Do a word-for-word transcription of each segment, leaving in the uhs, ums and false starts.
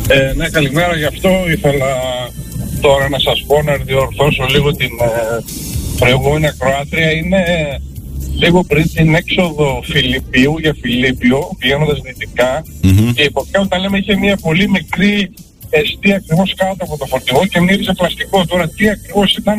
Ε, ναι, καλημέρα. Γι' αυτό ήθελα τώρα να σας πω, να διορθώσω λίγο την ε, προηγούμενη ακροάτρια. Είναι λίγο πριν την έξοδο Φιλιππίου για Φιλίππιο, πηγαίνοντας δυτικά. Mm-hmm. Και η Ποπιά, όταν λέμε, είχε μια πολύ μικρή εστία ακριβώς κάτω από το φορτηγό και μύριζε πλαστικό. Τώρα τι ακριβώς ήταν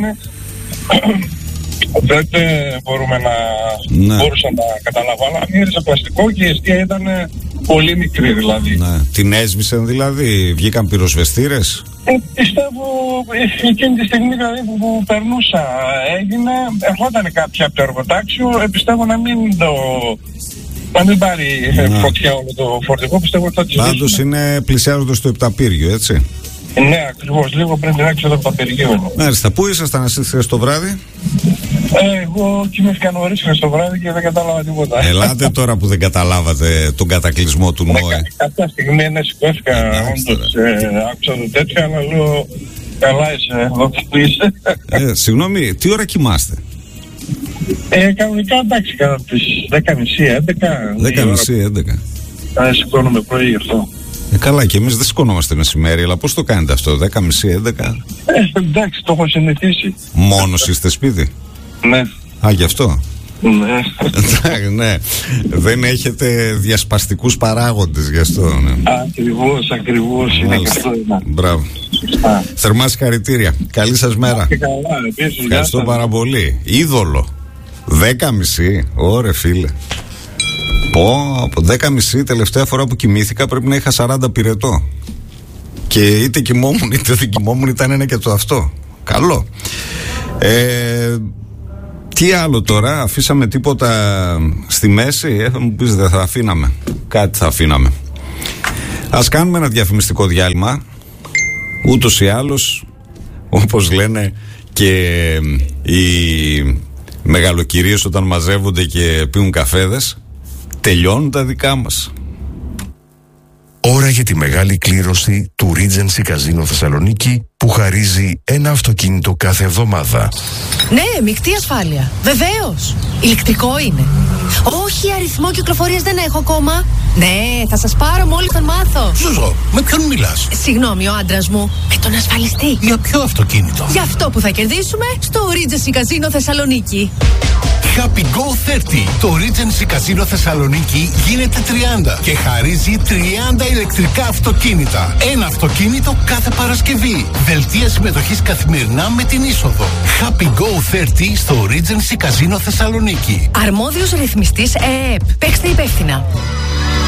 δεν μπορούμε να ναι. μπορούσα να καταλάβω, αλλά μύριζε πλαστικό και η εστία ήταν πολύ μικρή δηλαδή. Ναι. Την έσβησαν δηλαδή, βγήκαν πυροσβεστήρες? Ε, πιστεύω εκείνη τη στιγμή δηλαδή, που, που περνούσα έγινε, ερχόταν κάποια από το εργοτάξιο, ε, πιστεύω να μην το... να μην πάρει ναι. φωτιά όλο το φορτηγό, πιστεύω ότι θα τις πάντως είναι πλησιάζοντας το Επταπύργιο, έτσι. Ναι, ακριβώς, λίγο πριν την έξοδο από το Απεργείο. Μάλιστα, πού ήσασταν εσείς χθες το βράδυ? Ε, εγώ κοιμήθηκα νωρίς χθες το βράδυ και δεν κατάλαβα τίποτα. Ελάτε τώρα που δεν καταλάβατε τον κατακλυσμό του ΝΟΕ. Κάποια στιγμή ναι, σηκώθηκα, όντως άκουσα το τέτοιο, αλλά λέω καλά είσαι εδώ που είσαι. Ε, συγγνώμη, τι ώρα κοιμάστε? Ε, κανονικά εντάξει, κατά τις δέκα και μισή, έντεκα. δέκα και μισή, έντεκα. Ε, σηκώνομαι πρωί γι' αυτό. Ε, καλά, και εμείς δεν σηκώνομαστε μεσημέρι, αλλά πώς το κάνετε αυτό, δέκα και μισή, έντεκα? Ε, εντάξει, το έχω συνηθίσει. Μόνος είστε σπίτι? Ναι. Α, γι' αυτό. Ναι. Ναι. Δεν έχετε διασπαστικούς παράγοντες γι' αυτό, ναι. Ακριβώς, ακριβώς είναι και αυτό. Μπράβο. Θερμά συγχαρητήρια. Καλή σας μέρα. Και καλά, επίσης. Ευχαριστώ πάρα πολύ. Είδωλο. Δέκα και μισή. Ωρε φίλε. Πω, από δέκα και μισή τελευταία φορά που κοιμήθηκα πρέπει να είχα σαράντα πυρετό. Και είτε κοιμόμουν είτε δεν κοιμόμουν, ήταν ένα και το αυτό. Καλό. Ε, τι άλλο τώρα, αφήσαμε τίποτα στη μέση? Ε, θα μου πεις δεν θα αφήναμε. Κάτι θα αφήναμε. Ας κάνουμε ένα διαφημιστικό διάλειμμα. Ούτως ή άλλως, όπως λένε και οι μεγαλοκυρίες όταν μαζεύονται και πίνουν καφέδες, τελειώνουν τα δικά μας. Ώρα για τη μεγάλη κλήρωση του Regency Casino Θεσσαλονίκη που χαρίζει ένα αυτοκίνητο κάθε εβδομάδα. Ναι, μεικτή ασφάλεια. Βεβαίως. Ηλεκτρικό είναι. Όχι, αριθμό κυκλοφορίας δεν έχω ακόμα. Ναι, θα σας πάρω μόλις τον μάθω. Ζουζό, με ποιον μιλάς? Συγγνώμη, ο άντρας μου. Με τον ασφαλιστή. Για ποιο αυτοκίνητο? Για αυτό που θα κερδίσουμε στο Regency Casino Θεσσαλονίκη. Happy Go τριάντα. Το Regency Casino Θεσσαλονίκη γίνεται τριάντα και χαρίζει τριάντα ηλεκτρικά αυτοκίνητα. Ένα αυτοκίνητο κάθε Παρασκευή. Δελτία συμμετοχής καθημερινά με την είσοδο. Happy Go τριάντα στο Regency Casino Θεσσαλονίκη. Αρμόδιος ρυθμιστής ΕΕΠ. Παίξτε υπεύθυνα.